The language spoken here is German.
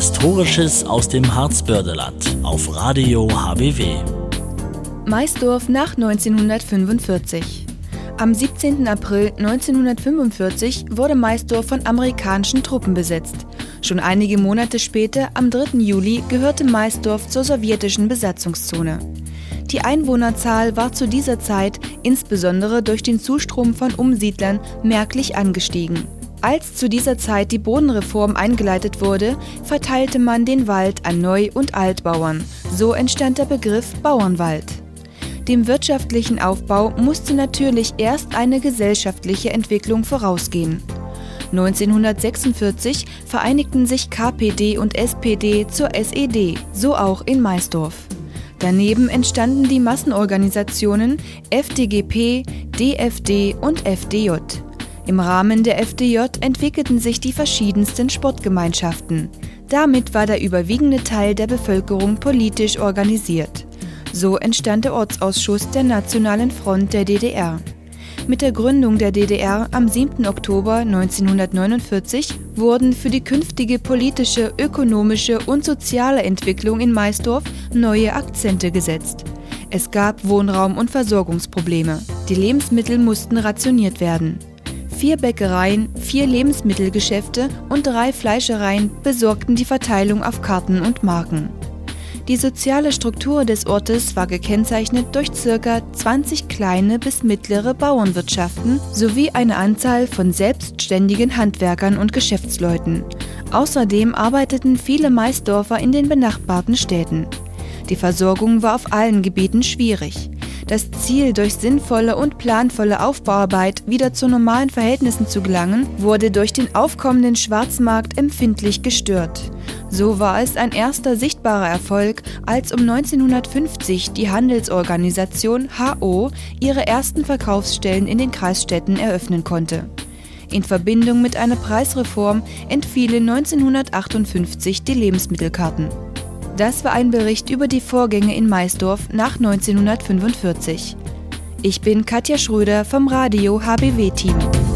Historisches aus dem Harzbördeland auf Radio HBW. Maisdorf nach 1945. Am 17. April 1945 wurde Maisdorf von amerikanischen Truppen besetzt. Schon einige Monate später, am 3. Juli, gehörte Maisdorf zur sowjetischen Besatzungszone. Die Einwohnerzahl war zu dieser Zeit, insbesondere durch den Zustrom von Umsiedlern, merklich angestiegen. Als zu dieser Zeit die Bodenreform eingeleitet wurde, verteilte man den Wald an Neu- und Altbauern. So entstand der Begriff Bauernwald. Dem wirtschaftlichen Aufbau musste natürlich erst eine gesellschaftliche Entwicklung vorausgehen. 1946 vereinigten sich KPD und SPD zur SED, so auch in Maisdorf. Daneben entstanden die Massenorganisationen FDGP, DFD und FDJ. Im Rahmen der FDJ entwickelten sich die verschiedensten Sportgemeinschaften. Damit war der überwiegende Teil der Bevölkerung politisch organisiert. So entstand der Ortsausschuss der Nationalen Front der DDR. Mit der Gründung der DDR am 7. Oktober 1949 wurden für die künftige politische, ökonomische und soziale Entwicklung in Maisdorf neue Akzente gesetzt. Es gab Wohnraum- und Versorgungsprobleme. Die Lebensmittel mussten rationiert werden. 4 Bäckereien, 4 Lebensmittelgeschäfte und 3 Fleischereien besorgten die Verteilung auf Karten und Marken. Die soziale Struktur des Ortes war gekennzeichnet durch ca. 20 kleine bis mittlere Bauernwirtschaften sowie eine Anzahl von selbstständigen Handwerkern und Geschäftsleuten. Außerdem arbeiteten viele Maisdorfer in den benachbarten Städten. Die Versorgung war auf allen Gebieten schwierig. Das Ziel, durch sinnvolle und planvolle Aufbauarbeit wieder zu normalen Verhältnissen zu gelangen, wurde durch den aufkommenden Schwarzmarkt empfindlich gestört. So war es ein erster sichtbarer Erfolg, als um 1950 die Handelsorganisation HO ihre ersten Verkaufsstellen in den Kreisstädten eröffnen konnte. In Verbindung mit einer Preisreform entfielen 1958 die Lebensmittelkarten. Das war ein Bericht über die Vorgänge in Maisdorf nach 1945. Ich bin Katja Schröder vom Radio HBW-Team.